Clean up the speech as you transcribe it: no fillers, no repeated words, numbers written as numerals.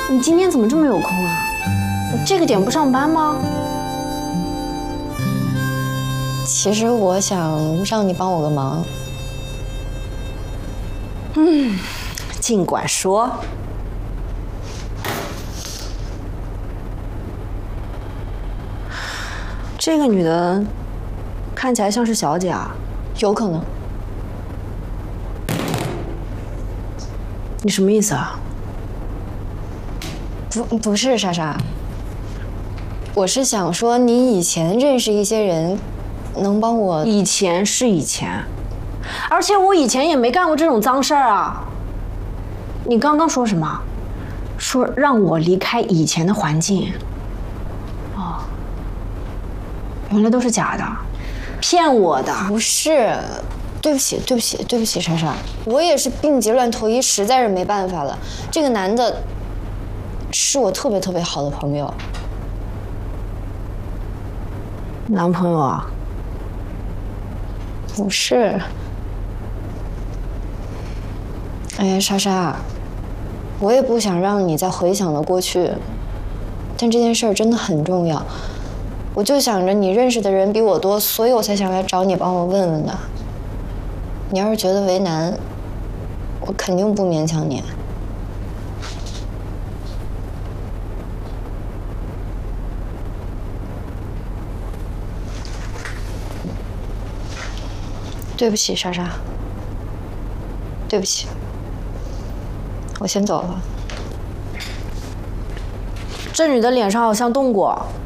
你今天怎么这么有空啊？你这个点不上班吗？ 其实我想让你帮我个忙。 尽管说。这个女的看起来像是小姐啊。 有可能。 你什么意思啊？ 不是莎莎，我是想说你以前认识一些人，能帮我？ 以前是以前，而且我以前也没干过这种脏事儿啊。你刚刚说什么？说让我离开以前的环境。哦，原来都是假的，骗我的。 不是，对不起，对不起，对不起，莎莎，我也是病急乱投医，实在是没办法了。这个男的是我特别特别好的朋友。 男朋友啊？ 不是。哎呀，莎莎，我也不想让你再回想了过去，但这件事儿真的很重要。我就想着你认识的人比我多，所以我才想来找你帮我问问的。你要是觉得为难，我肯定不勉强你。对不起，莎莎，对不起，我先走了。 这女的脸上好像动过。